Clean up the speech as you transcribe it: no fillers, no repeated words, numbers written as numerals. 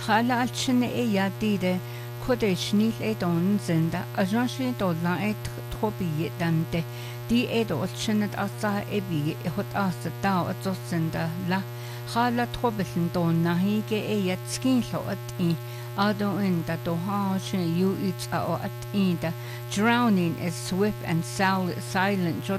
Hala alchine e yadide kodesh nil e don zinda ajanshi dolan e trobi dante di e do alchine asa e bi e hot asa da atzosinda la hala trobeln don nahi ge e yatskin lo at I ado in da do ha shin you it's at in da drowning is swift and silent